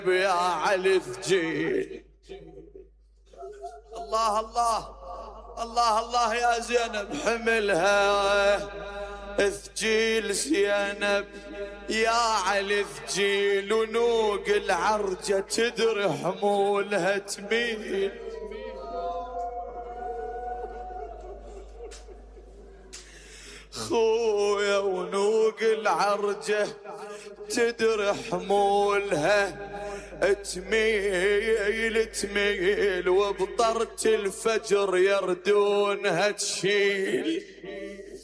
يا علي ثجيل. الله الله الله الله يا زينب حملها ثجيل زينب يا علي ثجيل، ونوق العرجة تدري حمولها تميل. خويا ونوق العرجة تدري حمولها تميل تميل، وبطرة الفجر يردونها تشيل.